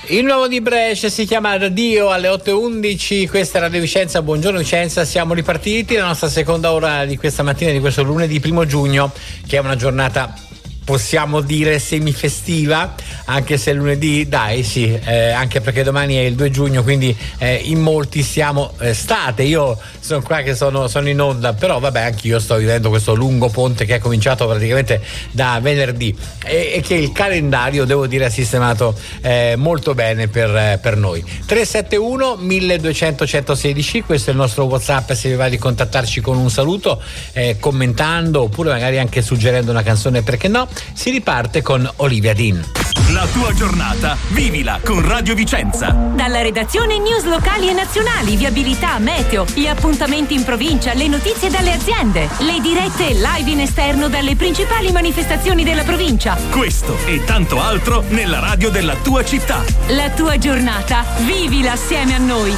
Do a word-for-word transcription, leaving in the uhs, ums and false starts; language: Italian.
Il nuovo di Brescia si chiama Radio alle otto e undici, questa è Radio Vicenza, buongiorno Vicenza, siamo ripartiti, la nostra seconda ora di questa mattina, di questo lunedì primo giugno, che è una giornata possiamo dire semifestiva, anche se lunedì dai sì, eh, anche perché domani è il due giugno, quindi eh, in molti siamo estate. Io sono qua che sono, sono in onda, però vabbè, anche io sto vivendo questo lungo ponte che è cominciato praticamente da venerdì e, e che il calendario, devo dire, ha sistemato eh, molto bene per, per noi. tre sette uno milleduecento centosedici, questo è il nostro WhatsApp se vi va di contattarci con un saluto, eh, commentando oppure magari anche suggerendo una canzone, perché no. Si riparte con Olivia Dean. La tua giornata vivila con Radio Vicenza. Dalla redazione news locali e nazionali, viabilità, meteo, gli appuntamenti in provincia, le notizie dalle aziende, le dirette live in esterno dalle principali manifestazioni della provincia. Questo e tanto altro nella radio della tua città. La tua giornata vivila assieme a noi.